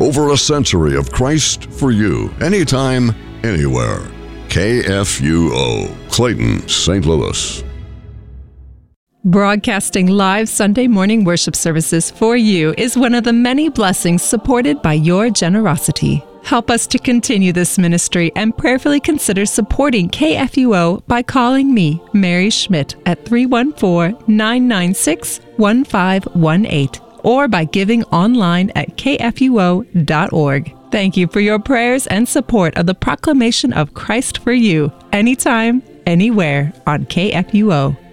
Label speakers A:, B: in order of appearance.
A: Over a century of Christ for you, anytime, anywhere. KFUO, Clayton, St. Louis.
B: Broadcasting live Sunday morning worship services for you is one of the many blessings supported by your generosity. Help us to continue this ministry and prayerfully consider supporting KFUO by calling me, Mary Schmidt, at 314-996-1518 or by giving online at kfuo.org. Thank you for your prayers and support of the proclamation of Christ for you, anytime, anywhere on KFUO.